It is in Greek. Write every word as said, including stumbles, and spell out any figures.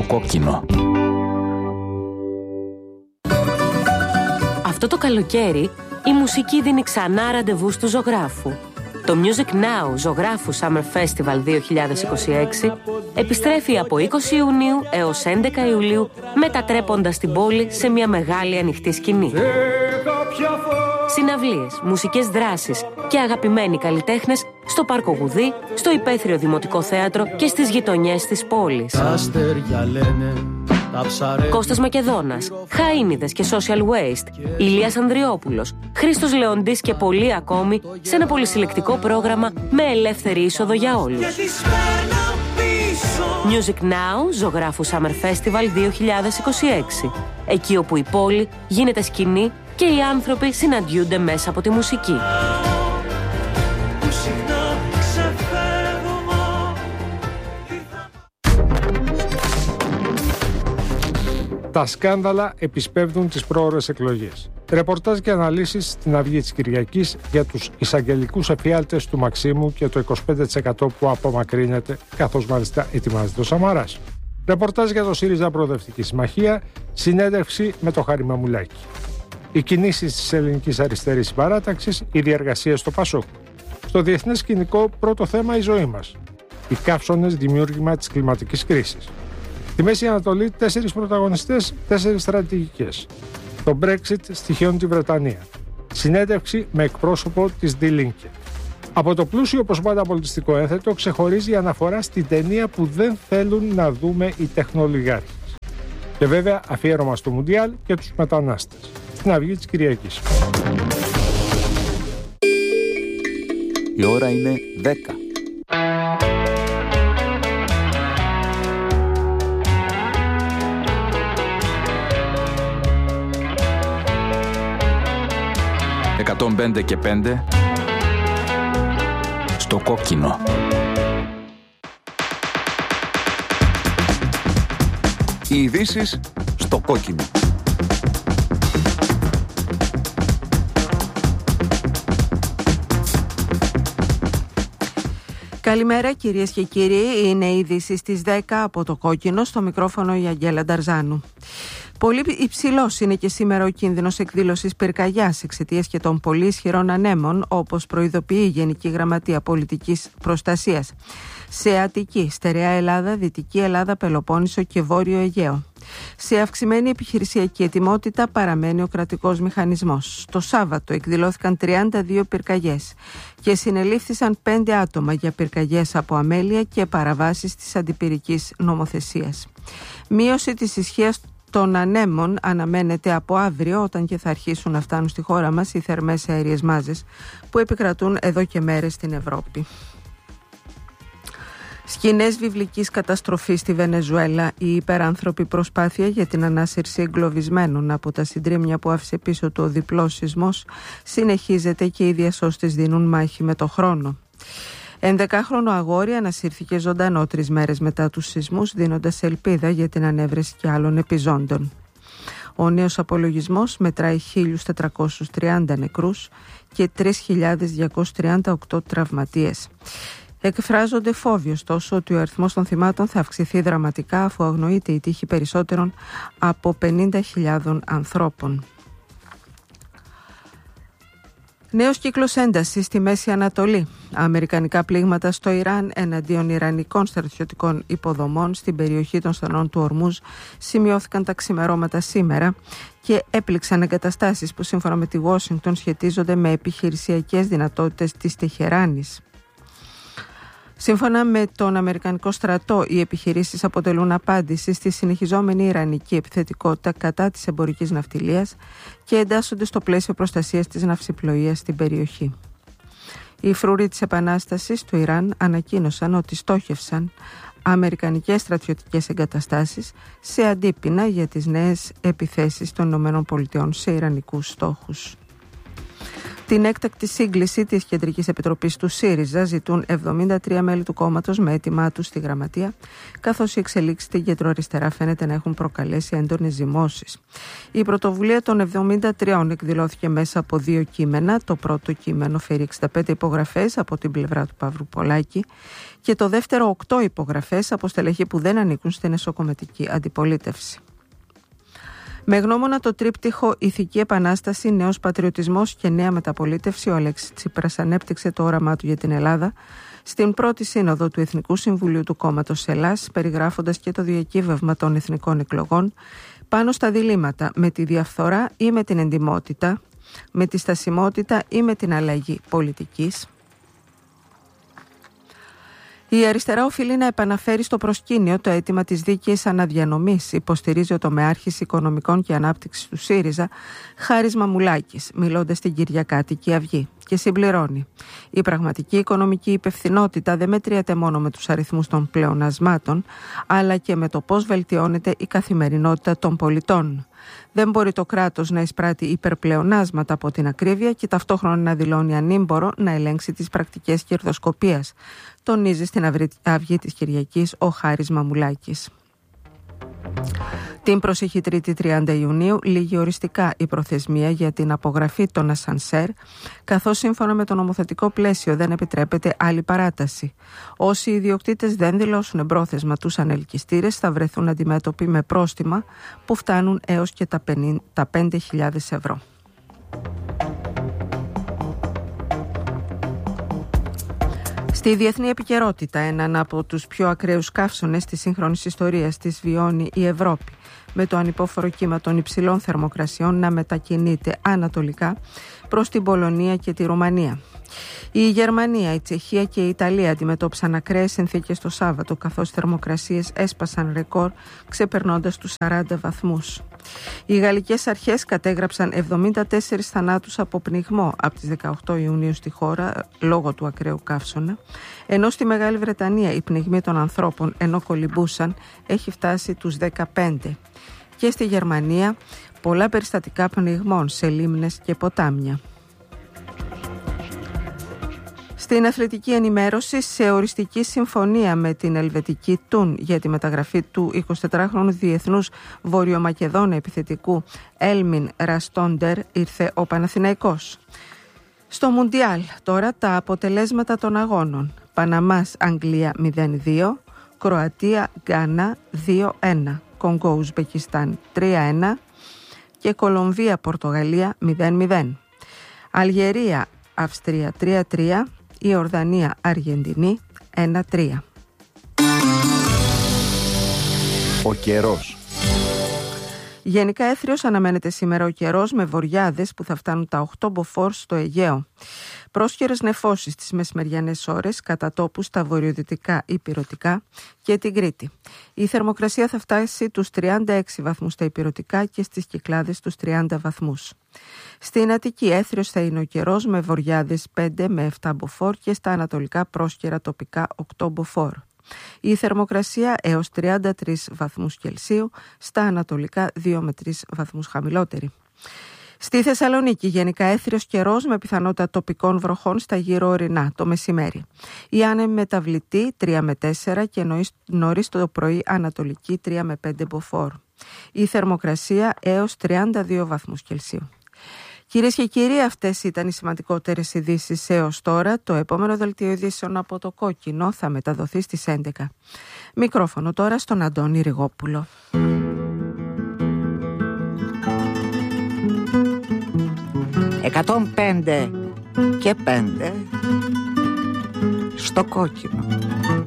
κόκκινο. Αυτό το καλοκαίρι η μουσική δίνει ξανά ραντεβού του ζωγράφου. Το Music Now Ζωγράφου Summer Festival δύο χιλιάδες είκοσι έξι επιστρέφει από είκοσι Ιουνίου έως έντεκα Ιουλίου, μετατρέποντας την πόλη σε μια μεγάλη ανοιχτή σκηνή. Συναυλίες, μουσικές δράσεις και αγαπημένοι καλλιτέχνες στο Πάρκο Γουδί, στο Υπαίθριο Δημοτικό Θέατρο και στις γειτονιές της πόλης. Κώστας Μακεδόνας, Χαΐνιδες και Social Waste, Ηλίας Ανδριόπουλος, Χρήστος Λεοντής και πολλοί ακόμη σε ένα πολυσυλλεκτικό πρόγραμμα με ελεύθερη είσοδο για όλους. Music Now Ζωγράφου Summer Festival δύο χιλιάδες είκοσι έξι. Εκεί όπου η πόλη γίνεται σκηνή και οι άνθρωποι συναντιούνται μέσα από τη μουσική. Τα σκάνδαλα επισπεύδουν τις πρόωρες εκλογές. Ρεπορτάζ και αναλύσεις στην Αυγή της Κυριακής για τους εισαγγελικούς εφιάλτες του Μαξίμου και το είκοσι πέντε τοις εκατό που απομακρύνεται, καθώς μάλιστα ετοιμάζεται ο Σαμαράς. Ρεπορτάζ για το ΣΥΡΙΖΑ Προοδευτική Συμμαχία, συνέντευξη με το Χάρη Μαμουλάκη. Οι κινήσεις της ελληνικής αριστερής συμπαράταξης, οι διεργασίες στο ΠΑΣΟΚ. Στο διεθνές σκηνικό, πρώτο θέμα η ζωή μας. Οι καύσωνες δημιούργημα της κλιματικής κρίσης. Στη Μέση Ανατολή, τέσσερις πρωταγωνιστές, τέσσερις στρατηγικές. Το Brexit στοιχειώνει τη Βρετανία. Συνέντευξη με εκπρόσωπο της Die Linke. Από το πλούσιο όπως πάντα πολιτιστικό ένθετο ξεχωρίζει η αναφορά στην ταινία που δεν θέλουν να δούμε οι τεχνολιγάρχες. Και βέβαια αφιέρωμα στο Μουντιάλ και τους μετανάστες. Στην Αυγή της Κυριακής. Η ώρα είναι δέκα. εκατόν πέντε και πέντε στο κόκκινο. Οι ειδήσεις στο κόκκινο. Καλημέρα κυρίες και κύριοι, είναι η είδηση στις δέκα από το κόκκινο, στο μικρόφωνο η Αγγέλα Νταρζάνου. Πολύ υψηλός είναι και σήμερα ο κίνδυνος εκδήλωσης πυρκαγιάς εξαιτίας και των πολύ ισχυρών ανέμων, όπως προειδοποιεί η Γενική Γραμματεία Πολιτικής Προστασίας. Σε Αττική, Στερεά Ελλάδα, Δυτική Ελλάδα, Πελοπόννησο και Βόρειο Αιγαίο. Σε αυξημένη επιχειρησιακή ετοιμότητα παραμένει ο κρατικός μηχανισμός. Το Σάββατο εκδηλώθηκαν τριάντα δύο πυρκαγιές και συνελήφθησαν πέντε άτομα για πυρκαγιές από αμέλεια και παραβάσεις της αντιπυρικής νομοθεσίας. Μείωση της ισχύας των ανέμων αναμένεται από αύριο, όταν και θα αρχίσουν να φτάνουν στη χώρα μας οι θερμές αέριες μάζες που επικρατούν εδώ και μέρες στην Ευρώπη. Σκηνές βιβλικής καταστροφής στη Βενεζουέλα, η υπεράνθρωπη προσπάθεια για την ανάσυρση εγκλωβισμένων από τα συντρίμμια που άφησε πίσω του ο διπλός σεισμός συνεχίζεται και οι διασώστες δίνουν μάχη με το χρόνο. Ενδεκάχρονο αγόρι ανασύρθηκε ζωντανό τρεις μέρες μετά τους σεισμούς, δίνοντας ελπίδα για την ανέβρεση και άλλων επιζώντων. Ο νέος απολογισμός μετράει χίλιους τετρακόσιους τριάντα νεκρούς και τρεις χιλιάδες διακόσιους τριάντα οκτώ τραυματίες. Εκφράζονται φόβοι ωστόσο ότι ο αριθμός των θυμάτων θα αυξηθεί δραματικά, αφού αγνοείται η τύχη περισσότερων από πενήντα χιλιάδων ανθρώπων. Νέος κύκλος έντασης στη Μέση Ανατολή. Αμερικανικά πλήγματα στο Ιράν εναντίον ιρανικών στρατιωτικών υποδομών στην περιοχή των στενών του Ορμούζ σημειώθηκαν τα ξημερώματα σήμερα και έπληξαν εγκαταστάσεις που σύμφωνα με τη Ουάσιγκτον σχετίζονται με επιχειρησιακές δυνατότητες της Τεχεράνης. Σύμφωνα με τον Αμερικανικό στρατό, οι επιχειρήσεις αποτελούν απάντηση στη συνεχιζόμενη ιρανική επιθετικότητα κατά της εμπορικής ναυτιλίας και εντάσσονται στο πλαίσιο προστασίας της ναυσιπλοείας στην περιοχή. Οι φρουροί της Επανάστασης του Ιράν ανακοίνωσαν ότι στόχευσαν αμερικανικές στρατιωτικές εγκαταστάσεις σε αντίπεινα για τις νέες επιθέσεις των ΗΠΑ σε ιρανικούς στόχους. Την έκτακτη σύγκληση της Κεντρικής Επιτροπής του ΣΥΡΙΖΑ ζητούν εβδομήντα τρία μέλη του κόμματος με έτοιμά τους στη γραμματεία, καθώς οι εξελίξεις στην κεντροαριστερά φαίνεται να έχουν προκαλέσει έντονες ζυμώσεις. Η πρωτοβουλία των εβδομήντα τριών εκδηλώθηκε μέσα από δύο κείμενα. Το πρώτο κείμενο φέρει εξήντα πέντε υπογραφές από την πλευρά του Παύλου Πολάκη και το δεύτερο οκτώ υπογραφές από στελέχη που δεν ανήκουν στην εσωκομματική αντιπολίτευση. Με γνώμονα το τρίπτυχο Ηθική Επανάσταση, Νέος Πατριωτισμός και Νέα Μεταπολίτευση, ο Αλέξης Τσίπρας ανέπτυξε το όραμά του για την Ελλάδα στην πρώτη σύνοδο του Εθνικού Συμβουλίου του Κόμματος Ελλάς, περιγράφοντας και το διακύβευμα των εθνικών εκλογών πάνω στα διλήμματα με τη διαφθορά ή με την εντιμότητα, με τη στασιμότητα ή με την αλλαγή πολιτικής. Η αριστερά οφείλει να επαναφέρει στο προσκήνιο το αίτημα της δίκαιης αναδιανομής, υποστηρίζει ο τομεάρχης Οικονομικών και Ανάπτυξης του ΣΥΡΙΖΑ, Χάρης Μαμουλάκης, μιλώντας στην Κυριακάτικη Αυγή. Και συμπληρώνει: η πραγματική οικονομική υπευθυνότητα δεν μετριέται μόνο με τους αριθμούς των πλεονασμάτων, αλλά και με το πώς βελτιώνεται η καθημερινότητα των πολιτών. Δεν μπορεί το κράτος να εισπράττει υπερπλεονάσματα από την ακρίβεια και ταυτόχρονα να δηλώνει ανήμπορο να ελέγξει τις πρακτικές κερδοσκοπίας, τονίζει στην Αυγή της Κυριακής ο Χάρης Μαμουλάκης. Την προσεχή Τρίτη τριάντα Ιουνίου λήγει οριστικά η προθεσμία για την απογραφή των ασανσέρ, καθώς σύμφωνα με το νομοθετικό πλαίσιο δεν επιτρέπεται άλλη παράταση. Όσοι ιδιοκτήτες δεν δηλώσουν εμπρόθεσμα τους ανελκυστήρες θα βρεθούν αντιμέτωποι με πρόστιμα που φτάνουν έως και τα πέντε χιλιάδες ευρώ. Στη διεθνή επικαιρότητα, έναν από τους πιο ακραίους καύσωνες της σύγχρονης ιστορίας της βιώνει η Ευρώπη, με το ανυπόφορο κύμα των υψηλών θερμοκρασιών να μετακινείται ανατολικά προς την Πολωνία και τη Ρουμανία. Η Γερμανία, η Τσεχία και η Ιταλία αντιμετώπισαν ακραίες συνθήκες το Σάββατο, καθώς οι θερμοκρασίες έσπασαν ρεκόρ ξεπερνώντας τους σαράντα βαθμούς. Οι γαλλικές αρχές κατέγραψαν εβδομήντα τέσσερις θανάτους από πνιγμό από τις δεκαοκτώ Ιουνίου στη χώρα λόγω του ακραίου καύσωνα, ενώ στη Μεγάλη Βρετανία η πνιγμή των ανθρώπων ενώ κολυμπούσαν έχει φτάσει τους δεκαπέντε. Και στη Γερμανία πολλά περιστατικά πνιγμών σε λίμνες και ποτάμια. Στην αθλητική ενημέρωση, σε οριστική συμφωνία με την ελβετική Τουν για τη μεταγραφή του εικοσιτετράχρονου διεθνούς βορειομακεδόνα επιθετικού Έλμιν Ραστόντερ ήρθε ο Παναθηναϊκός. Στο Μουντιάλ τώρα τα αποτελέσματα των αγώνων: Παναμάς Αγγλία μηδέν δύο, Κροατία Γκάνα δύο ένα, Κονγκό Ουσμπεκιστάν τρία ένα και Κολομβία Πορτογαλία μηδέν μηδέν. Αλγερία Αυστρία τρία τρία, η Ορδανία Αργεντινή ένα τρία. Ο καιρός. Γενικά έθριος αναμένεται σήμερα ο καιρός, με βοριάδες που θα φτάνουν τα οκτώ μποφόρ στο Αιγαίο. Πρόσκαιρες νεφώσεις τις μεσημεριανές ώρες, κατά τόπους στα βορειοδυτικά ηπειρωτικά και την Κρήτη. Η θερμοκρασία θα φτάσει τους τριάντα έξι βαθμούς στα ηπειρωτικά και στις Κυκλάδες τους τριάντα βαθμούς. Στην Αττική έθριος θα είναι ο καιρός, με βοριάδες πέντε με επτά μποφόρ και στα ανατολικά πρόσκαιρα τοπικά οκτώ μποφόρ. Η θερμοκρασία έως τριάντα τρεις βαθμούς Κελσίου, στα ανατολικά δύο με τρεις βαθμούς χαμηλότερη. Στη Θεσσαλονίκη γενικά έθριος καιρός, με πιθανότητα τοπικών βροχών στα γύρω ορεινά το μεσημέρι. Η άνεμη μεταβλητή τρία με τέσσερα και νωρίς το πρωί ανατολική τρία με πέντε μποφόρ. Η θερμοκρασία έως τριάντα δύο βαθμούς Κελσίου. Κυρίες και κύριοι, αυτές ήταν οι σημαντικότερες ειδήσεις έως τώρα. Το επόμενο δελτίο ειδήσεων από το Κόκκινο θα μεταδοθεί στις έντεκα. Μικρόφωνο τώρα στον Αντώνη Ριγόπουλο. εκατόν πέντε και πέντε στο Κόκκινο.